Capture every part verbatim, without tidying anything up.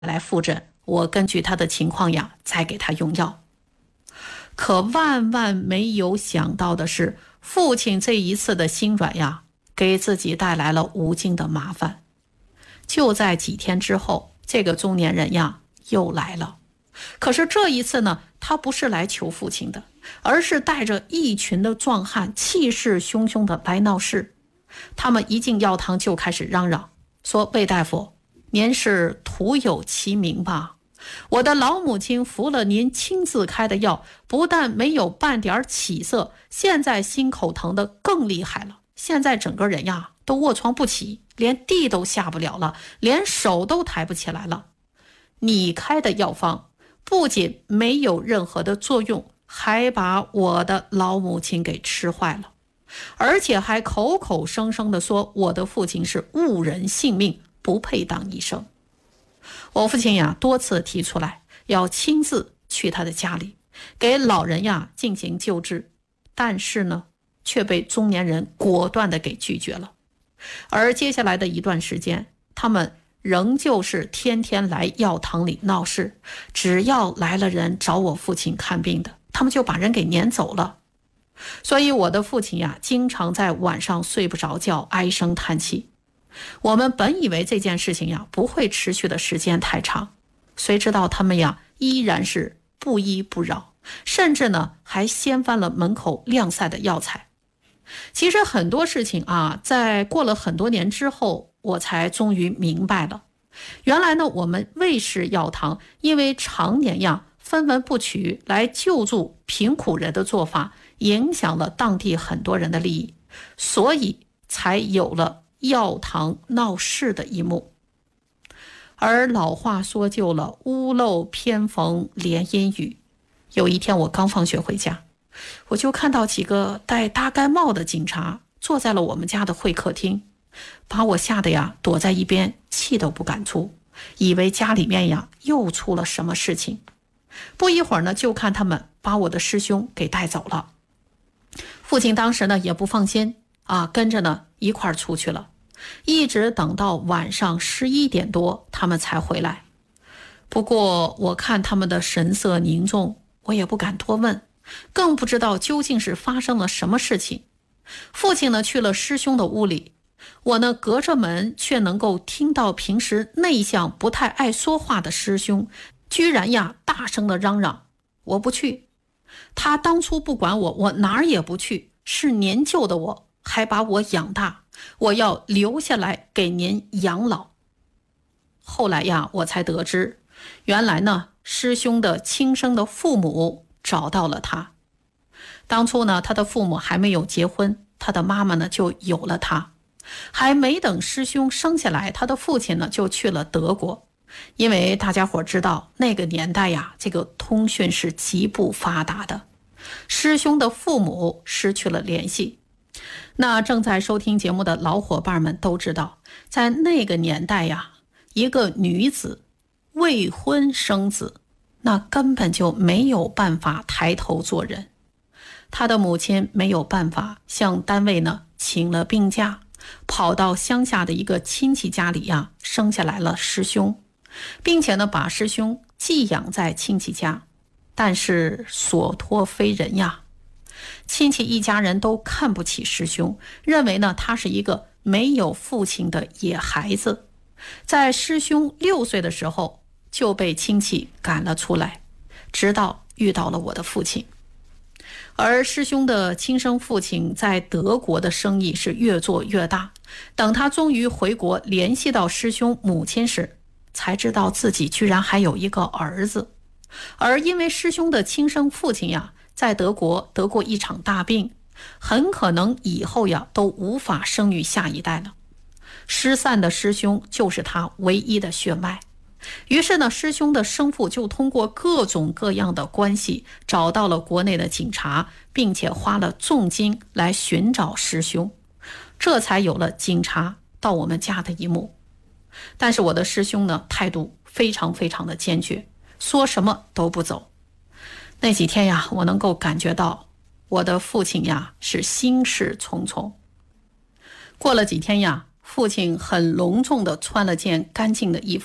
来复诊，我根据他的情况呀，再给他用药。可万万没有想到的是，父亲这一次的心软呀，给自己带来了无尽的麻烦。就在几天之后，这个中年人呀又来了。可是这一次呢，他不是来求父亲的，而是带着一群的壮汉，气势汹汹的来闹事。他们一进药堂就开始嚷嚷，说：魏大夫，您是徒有其名吧？我的老母亲服了您亲自开的药，不但没有半点起色，现在心口疼得更厉害了，现在整个人呀都卧床不起，连地都下不了了，连手都抬不起来了。你开的药方不仅没有任何的作用，还把我的老母亲给吃坏了，而且还口口声声地说我的父亲是误人性命，不配当医生。我父亲呀多次提出来要亲自去他的家里给老人呀进行救治，但是呢却被中年人果断地给拒绝了。而接下来的一段时间，他们仍旧是天天来药堂里闹事，只要来了人找我父亲看病的，他们就把人给撵走了。所以我的父亲呀经常在晚上睡不着觉，唉声叹气。我们本以为这件事情呀不会持续的时间太长，谁知道他们呀依然是不依不饶，甚至呢还掀翻了门口晾晒的药材。其实很多事情啊，在过了很多年之后，我才终于明白了。原来呢，我们卫氏药堂因为常年呀分文不取来救助贫苦人的做法，影响了当地很多人的利益，所以才有了药堂闹事的一幕。而老话说旧了，屋漏偏逢连阴雨。有一天我刚放学回家，我就看到几个戴大盖帽的警察坐在了我们家的会客厅，把我吓得呀躲在一边，气都不敢出，以为家里面呀又出了什么事情。不一会儿呢，就看他们把我的师兄给带走了。父亲当时呢也不放心啊，跟着呢一块儿出去了，一直等到晚上十一点多他们才回来。不过我看他们的神色凝重，我也不敢多问，更不知道究竟是发生了什么事情。父亲呢去了师兄的屋里，我呢隔着门却能够听到平时内向不太爱说话的师兄居然呀大声的嚷嚷：我不去，他当初不管我，我哪儿也不去，是您救的我，还把我养大，我要留下来给您养老。后来呀我才得知，原来呢师兄的亲生的父母找到了他。当初呢他的父母还没有结婚，他的妈妈呢就有了他。还没等师兄生下来，他的父亲呢就去了德国。因为大家伙知道那个年代呀，这个通讯是极不发达的，师兄的父母失去了联系。那正在收听节目的老伙伴们都知道，在那个年代呀，一个女子未婚生子，那根本就没有办法抬头做人。她的母亲没有办法，向单位呢请了病假，跑到乡下的一个亲戚家里呀，生下来了师兄，并且呢把师兄寄养在亲戚家。但是所托非人呀，亲戚一家人都看不起师兄，认为呢他是一个没有父亲的野孩子。在师兄六岁的时候就被亲戚赶了出来，直到遇到了我的父亲。而师兄的亲生父亲在德国的生意是越做越大，等他终于回国联系到师兄母亲时，才知道自己居然还有一个儿子。而因为师兄的亲生父亲呀在德国得过一场大病，很可能以后呀都无法生育下一代了。失散的师兄就是他唯一的血脉。于是呢，师兄的生父就通过各种各样的关系找到了国内的警察，并且花了重金来寻找师兄，这才有了警察到我们家的一幕。但是我的师兄呢，态度非常非常的坚决，说什么都不走。那几天呀，我能够感觉到我的父亲呀是心事重重。过了几天呀，父亲很隆重地穿了件干净的衣服，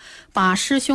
把师兄